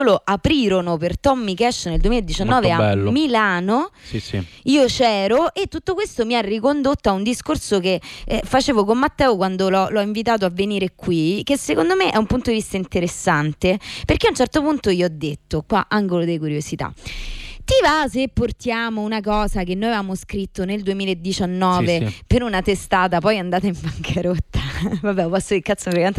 aprirono per Tommy Cash nel 2019 Molto a bello. Milano. Sì. Io c'ero, e tutto questo mi ha ricondotto a un discorso che facevo con Matteo quando l'ho invitato a venire qui, che secondo me è un punto di vista interessante, perché a un certo punto io ho detto, qua angolo di curiosità, ti va se portiamo una cosa che noi avevamo scritto nel 2019 Sì. per una testata poi è andata in bancarotta? Vabbè, posso dire cazzo,